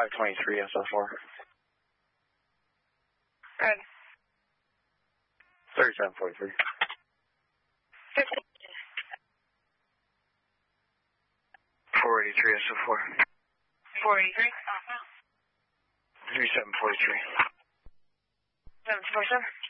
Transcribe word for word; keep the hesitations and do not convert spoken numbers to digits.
five twenty-three S O four. Good. thirty-seven forty-three. fifteen. four eighty-three S O four. four eighty-three. thirty-seven forty-three. seven four seven.